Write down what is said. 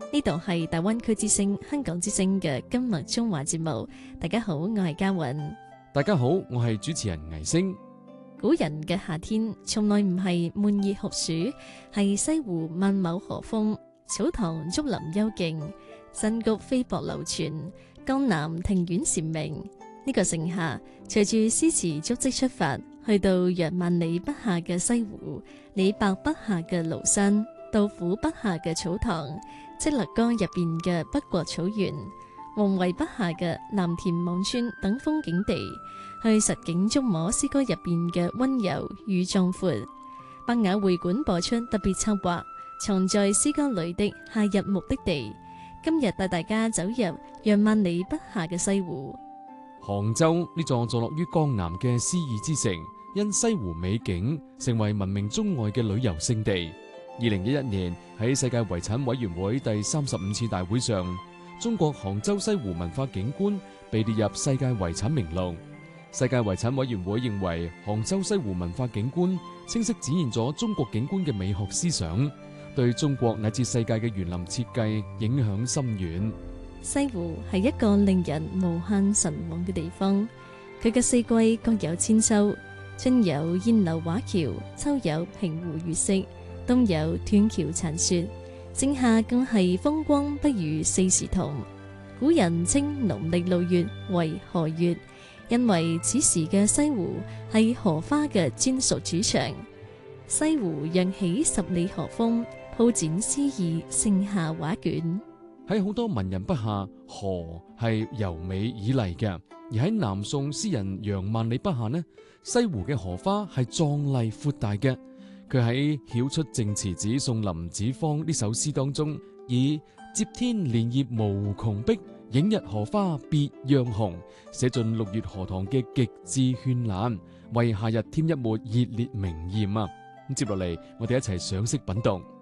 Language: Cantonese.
呢度係大灣區之聲、香港之聲嘅今日中華節目。大家好，我係嘉韻。 大家好，我係主持人倪星。 古人嘅夏天從來唔係悶熱酷暑，係西湖萬畝河風，草堂竹林幽靜，新谷飛瀑流泉，江南庭院禪鳴。呢個盛夏，隨住詩詞足跡出發，去到約萬里不下嘅西湖，李白筆下嘅廬山，杜甫筆下嘅草堂，積勒江入邊嘅北國草原，王維筆下嘅藍田望村等風景地，去實景觸摸詩歌入邊嘅溫柔與壯闊。百雅會館播出特別策劃，藏在詩歌裏的夏日目的地。今日帶大家走入約萬里不下嘅西湖。 杭州呢座坐落於江南嘅詩意之城，因西湖美景成為聞名中外嘅旅遊勝地。2011年喺世界遺產委員會第35次大會上，中國杭州西湖文化景觀被列入世界遺產名錄。世界遺產委員會認為，杭州西湖文化景觀清晰展現咗中國景觀嘅美學思想，對中國乃至世界嘅園林設計影響深遠。 西湖係一個令人無限神往嘅地方，佢嘅四季各有千秋，春有燕樓畫橋，秋有平湖月色，冬有斷橋殘雪，盛夏更係風光不與四時同。古人稱農曆6月為荷月，因為此時嘅西湖係荷花嘅專屬主場。西湖揚起十里河風，鋪展詩意盛夏畫卷。 喺好多文人筆下，河係柔美綺麗嘅；而喺南宋詩人楊萬里筆下呢，西湖嘅荷花係壯麗闊大嘅。佢喺曉出淨池子送林子方呢首詩當中，以接天蓮葉無窮碧，映日荷花別樣紅，寫盡6月荷塘嘅極致絢爛，為夏日添一抹熱烈明艷啊！咁接落嚟，我哋一齊賞析品讀。